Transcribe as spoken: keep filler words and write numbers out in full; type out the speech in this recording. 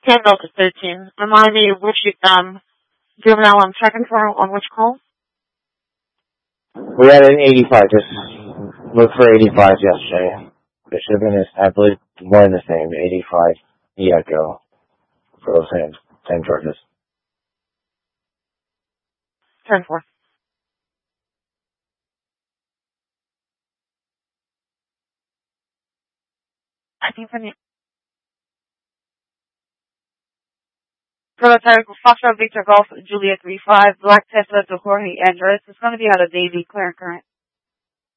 ten Delta thirteen. Remind me which um juvenile I'm checking for on which call? We had an eighty-five. Just look for eighty-five yesterday. It should have been, I believe, one and the same. eighty-five Echo for those same, same charges. ten four. I think for the prototype Foxtrot Victor Golf Juliet three five Black Tesla to Jorge Andres. It's going to be out of Daisy Clear Current.